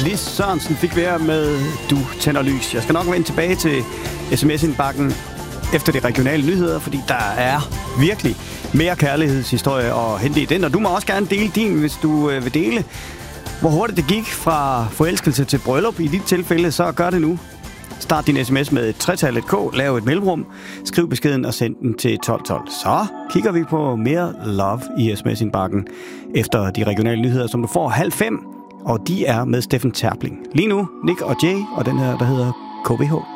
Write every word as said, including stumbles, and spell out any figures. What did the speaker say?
Lis Sørensen fik være med Du tænder lys. Jeg skal nok vende tilbage til sms-indbakken efter de regionale nyheder, fordi der er virkelig mere kærlighedshistorie at hente i den. Og du må også gerne dele din, hvis du øh, vil dele, hvor hurtigt det gik fra forelskelse til bryllup. I dit tilfælde, så gør det nu. Start din sms med et tretallet K, lav et mellemrum, skriv beskeden og send den til tolv tolv. Så kigger vi på mere love i sms-indbakken efter de regionale nyheder, som du får halv fem, og de er med Steffen Terpling. Lige nu, Nick og Jay og den her, der hedder K B H.